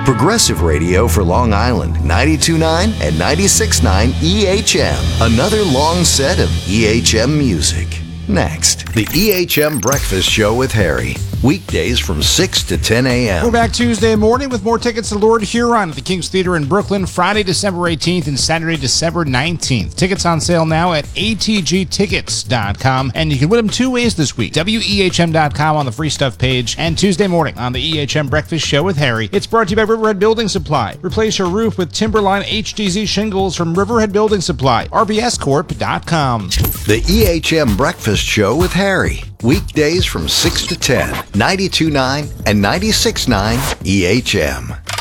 Progressive radio for Long Island, 92.9 and 96.9 EHM. Another long set of EHM music. Next, the EHM Breakfast Show with Harry. Weekdays from 6 to 10 a.m. We're back Tuesday morning with more tickets to Lord Huron at the King's Theater in Brooklyn, Friday, December 18th and Saturday, December 19th. Tickets on sale now at atgtickets.com, and you can win them two ways this week. WEHM.com on the free stuff page, and Tuesday morning on the EHM Breakfast Show with Harry. It's brought to you by Riverhead Building Supply. Replace your roof with Timberline HDZ shingles from Riverhead Building Supply. rbscorp.com. The EHM Breakfast Show with Harry. Weekdays from 6 to 10, 92.9 and 96.9 EHM.